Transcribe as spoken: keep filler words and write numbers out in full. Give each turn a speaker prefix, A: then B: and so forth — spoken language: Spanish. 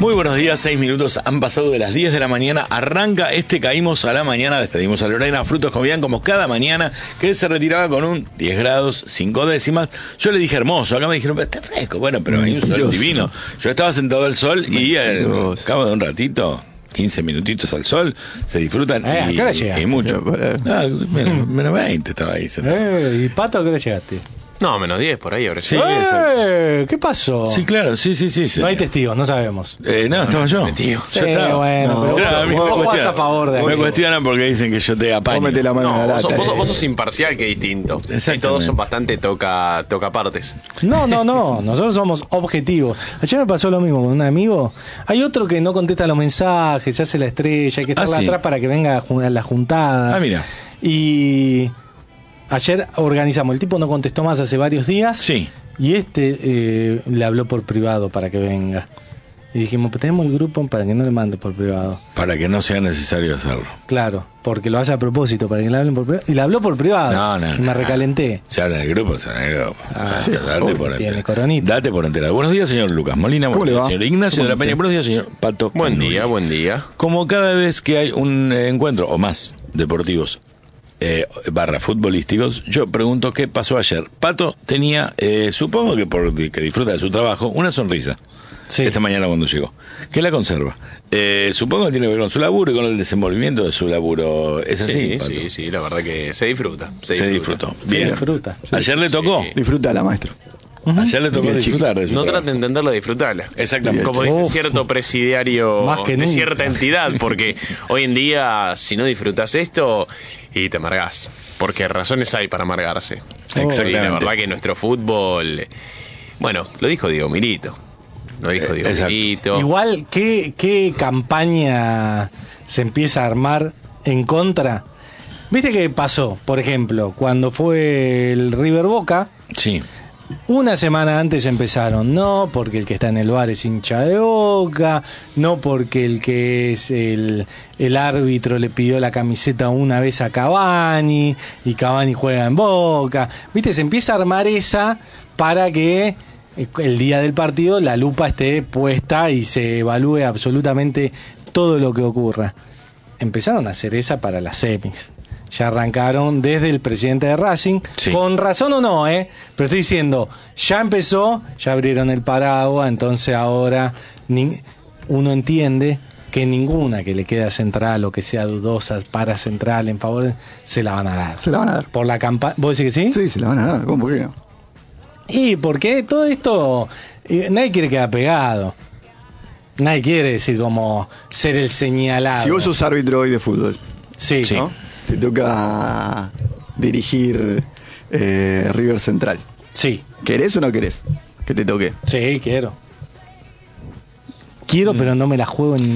A: Muy buenos días, seis minutos han pasado de las diez de la mañana. Arranca este Caímos a la Mañana. Despedimos a Lorena Frutos Cobian como cada mañana, que se retiraba con un diez grados, cinco décimas. Yo le dije hermoso, acá me dijeron, está fresco. Bueno, pero hay un sol
B: Dios.
A: divino. Yo estaba sentado al sol y al cabo de un ratito, quince minutitos al sol, se disfrutan
C: Eh, ¿a
A: y,
C: qué hora llegaste?
A: y mucho. Ah, menos, menos veinte estaba ahí sentado.
C: Eh, ¿Y Pato a qué hora llegaste?
D: No, menos diez por ahí ahora.
A: Sí,
C: Eh, ¿Qué pasó?
A: Sí, claro, sí, sí, sí. sí.
C: No hay testigos, no sabemos.
A: Eh, no, estaba yo.
D: Tío.
A: Yo
C: Sí,
A: estaba.
C: bueno,
B: No,
C: pero
A: Claro, a
C: vos,
A: mí
C: vos
A: me
C: jugás
A: cuestionan.
C: a favor de
A: Me
C: eso.
A: cuestionan porque dicen que yo te apaño.
B: Pómete la mano en
D: No,
B: la
D: vos, sos-
B: lata.
D: vos sos-
B: eh.
D: vos sos imparcial, que es distinto.
A: Exactamente.
D: Y todos son bastante toca, toca partes.
C: No, no, no. Nosotros somos objetivos. Ayer me pasó lo mismo con un amigo. Hay otro que no contesta los mensajes, se hace la estrella, hay que estar
A: Ah, sí.
C: atrás para que venga a jun- a la juntada.
A: Ah, mira.
C: Y ayer organizamos. El tipo no contestó más hace varios días.
A: Sí.
C: Y este eh, le habló por privado para que venga. Y dijimos, pues tenemos el grupo para que no le mande por privado.
A: Para que no sea necesario hacerlo.
C: Claro, porque lo hace a propósito, para que le hablen por privado. Y le habló por privado.
A: No, no,
C: Y me
A: no.
C: recalenté.
A: Se habla en el grupo, se habla en el grupo.
C: Ah,
A: Sí, date
C: uy,
A: por
C: tiene
A: enterado.
C: coronita.
A: Date por enterado. Buenos días, señor Lucas Molina.
B: ¿Cómo
A: Buenos
B: le
A: días,
B: va?
A: señor Ignacio de la
B: ¿Cómo
A: Peña.
B: está?
A: Buenos días, señor Pato.
D: Buen
A: Canuli.
D: día, buen día.
A: Como cada vez que hay un eh, encuentro o más deportivos eh, barra futbolísticos, yo pregunto qué pasó ayer. Pato tenía, eh, supongo que por que disfruta de su trabajo, una sonrisa.
C: Sí.
A: Esta mañana cuando llegó, que la conserva. Eh, supongo que tiene que ver con su laburo y con el desenvolvimiento de su laburo. ¿Es así,
D: Sí,
A: Pato?
D: sí, sí, la verdad que se disfruta. Se,
A: Se
D: disfruta.
A: disfrutó.
C: Sí,
A: Bien.
C: disfruta.
A: Ayer le tocó.
D: Sí.
B: Disfrútala, maestro.
A: Ayer le tocó
B: Bien,
A: disfrutar de su
D: No
A: trabajo.
D: traten de entenderla, disfrutarla.
A: Exactamente.
D: Como dice
C: Uf.
D: cierto presidiario
C: Más que
D: de
C: nunca.
D: cierta entidad, porque hoy en día, si no disfrutas esto, y te amargás. Porque razones hay para amargarse.
A: Exactamente.
D: Y la verdad que nuestro fútbol. Bueno, lo dijo Diego Milito. Lo dijo
A: Eh,
D: Diego
A: exacto.
D: Milito.
C: Igual, ¿qué, ¿qué campaña se empieza a armar en contra? ¿Viste qué pasó? Por ejemplo, cuando fue el River Boca,
A: Sí.
C: una semana antes empezaron, no porque el que está en el bar es hincha de Boca, no porque el que es el, el árbitro le pidió la camiseta una vez a Cavani y Cavani juega en Boca. ¿Viste? Se empieza a armar esa para que el día del partido la lupa esté puesta y se evalúe absolutamente todo lo que ocurra. Empezaron a hacer esa para las semis. Ya arrancaron desde el presidente de Racing,
A: Sí.
C: con razón o no, ¿eh? Pero estoy diciendo, ya empezó, ya abrieron el paraguas, entonces ahora ni- uno entiende que ninguna que le queda central o que sea dudosa para central en favor, de- se la van a dar.
B: Se la van a dar.
C: Por la campaña, ¿vos decís que sí?
B: Sí, se la van a dar. ¿Cómo? ¿Por qué no?
C: Y porque todo esto, eh, nadie quiere quedar pegado. Nadie quiere decir como ser el señalado.
B: Si vos sos árbitro hoy de fútbol,
C: Sí,
A: Sí.
B: ¿no? Te toca dirigir eh, River Central.
C: sí,
B: ¿Querés o no querés que te toque?
C: sí, quiero. Quiero, pero no me la juego en